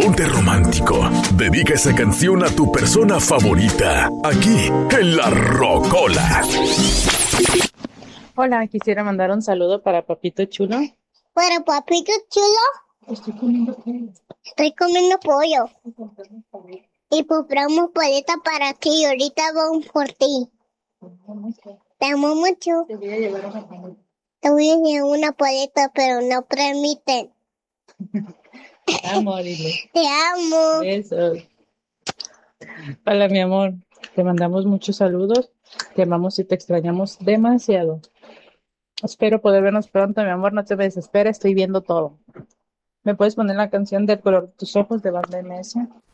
ponte romántico. Dedica esa canción a tu persona favorita. Aquí, en La Rocola. Hola, quisiera mandar un saludo para Papito Chulo. Pero papito chulo, estoy comiendo pollo. Y compramos paleta para ti y ahorita vamos por ti. Te amo mucho. Te voy a llevar una paleta. Te voy a llevar una paleta, pero no permiten. Te amo, dile. Te amo. Besos. Hola, mi amor. Te mandamos muchos saludos. Te amamos y te extrañamos demasiado. Espero poder vernos pronto, mi amor. No te desesperes, estoy viendo todo. ¿Me puedes poner la canción del color de tus ojos de Banda MS?